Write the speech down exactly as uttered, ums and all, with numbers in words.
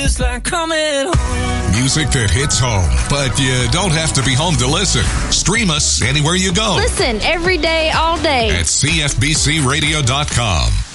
It's like coming home. Music that hits home, but you don't have to be home to listen. Stream us anywhere you go. Listen every day, all day at C F B C radio dot com.